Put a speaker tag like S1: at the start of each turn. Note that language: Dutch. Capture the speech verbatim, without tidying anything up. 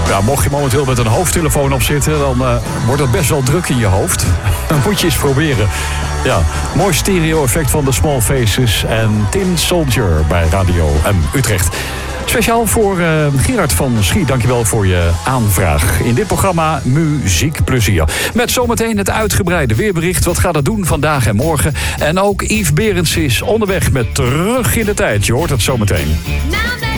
S1: Ja, mocht je momenteel met een hoofdtelefoon op zitten, dan uh, wordt het best wel druk in je hoofd. Dan moet je eens proberen. Ja, mooi stereo-effect van de Small Faces en Tin Soldier bij Radio M Utrecht. Speciaal voor uh, Gerard van Schie, dankjewel voor je aanvraag. In dit programma Muziekplezier. Met zometeen het uitgebreide weerbericht. Wat gaat het doen vandaag en morgen? En ook Yves Berends is onderweg met Terug in de Tijd. Je hoort het zometeen.